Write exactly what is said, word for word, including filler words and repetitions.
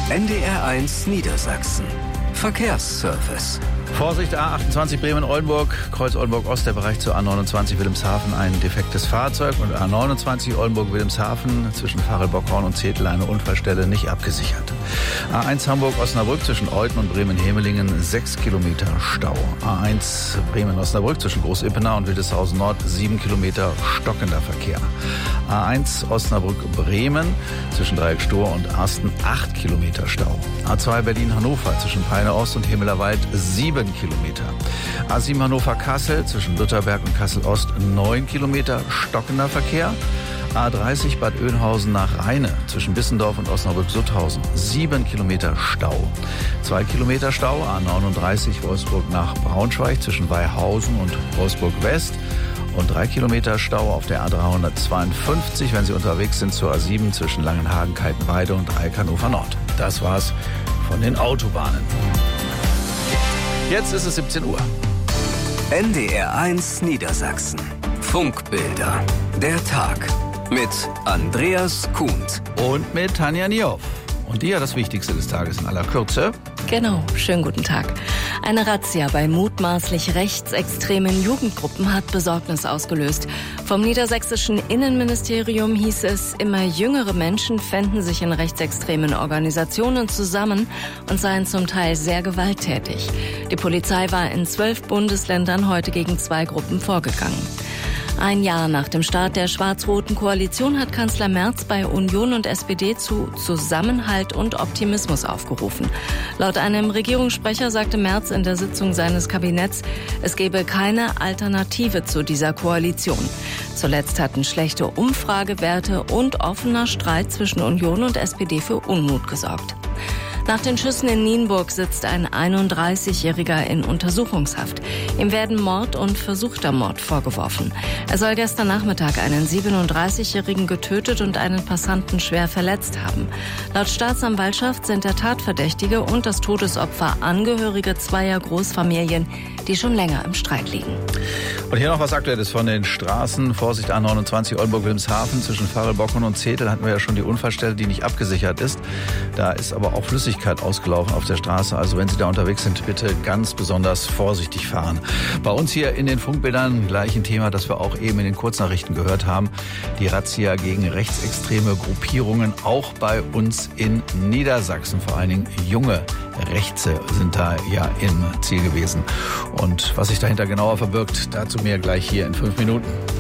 N D R eins Niedersachsen. Verkehrsservice. Vorsicht, A achtundzwanzig Bremen-Oldenburg, Kreuz Oldenburg-Ost, der Bereich zur A neunundzwanzig Wilhelmshaven, ein defektes Fahrzeug, und A neunundzwanzig Oldenburg-Wilhelmshaven zwischen Pfarrel-Bockhorn und Zetel eine Unfallstelle, nicht abgesichert. A eins Hamburg-Osnabrück zwischen Olten und Bremen-Hemelingen, sechs Kilometer Stau. A eins Bremen-Osnabrück zwischen Groß-Ippenau und Wildeshausen Nord, sieben Kilometer stockender Verkehr. A eins Osnabrück-Bremen zwischen Dreieck-Stor und Arsten, acht Kilometer Stau. A zwei Berlin-Hannover zwischen Peine Ost und Himmelerwald, sieben Kilometer. A sieben Hannover-Kassel zwischen Lutherberg und Kassel-Ost, neun Kilometer stockender Verkehr. A dreißig Bad Oeynhausen nach Rheine zwischen Bissendorf und Osnabrück-Sutthausen, sieben Kilometer Stau. zwei Kilometer Stau. A neununddreißig Wolfsburg nach Braunschweig zwischen Weihausen und Wolfsburg-West. Und drei Kilometer Stau auf der A dreihundertzweiundfünfzig, wenn Sie unterwegs sind, zur A sieben zwischen Langenhagen, Kaltenweide und Dreieck Hannover Nord. Das war's von den Autobahnen. Jetzt ist es siebzehn Uhr. N D R eins Niedersachsen. Funkbilder. Der Tag. Mit Andreas Kuhnt. Und mit Tanja Niehoff. Und die hat das Wichtigste des Tages in aller Kürze. Genau, schönen guten Tag. Eine Razzia bei mutmaßlich rechtsextremen Jugendgruppen hat Besorgnis ausgelöst. Vom niedersächsischen Innenministerium hieß es, immer jüngere Menschen fänden sich in rechtsextremen Organisationen zusammen und seien zum Teil sehr gewalttätig. Die Polizei war in zwölf Bundesländern heute gegen zwei Gruppen vorgegangen. Ein Jahr nach dem Start der schwarz-roten Koalition hat Kanzler Merz bei Union und S P D zu Zusammenhalt und Optimismus aufgerufen. Laut einem Regierungssprecher sagte Merz in der Sitzung seines Kabinetts, es gebe keine Alternative zu dieser Koalition. Zuletzt hatten schlechte Umfragewerte und offener Streit zwischen Union und S P D für Unmut gesorgt. Nach den Schüssen in Nienburg sitzt ein einunddreißigjähriger in Untersuchungshaft. Ihm werden Mord und versuchter Mord vorgeworfen. Er soll gestern Nachmittag einen siebenunddreißigjährigen getötet und einen Passanten schwer verletzt haben. Laut Staatsanwaltschaft sind der Tatverdächtige und das Todesopfer Angehörige zweier Großfamilien, die schon länger im Streit liegen. Und hier noch was Aktuelles von den Straßen. Vorsicht, A neunundzwanzig Oldenburg-Wilhelmshaven zwischen Pfarrel-Bockhorn und Zetel hatten wir ja schon die Unfallstelle, die nicht abgesichert ist. Da ist aber auch Flüssigkeit ausgelaufen auf der Straße. Also wenn Sie da unterwegs sind, bitte ganz besonders vorsichtig fahren. Bei uns hier in den Funkbildern gleich ein Thema, das wir auch eben in den Kurznachrichten gehört haben. Die Razzia gegen rechtsextreme Gruppierungen, auch bei uns in Niedersachsen. Vor allen Dingen junge Rechte sind da ja im Ziel gewesen. Und was sich dahinter genauer verbirgt, dazu mehr gleich hier in fünf Minuten.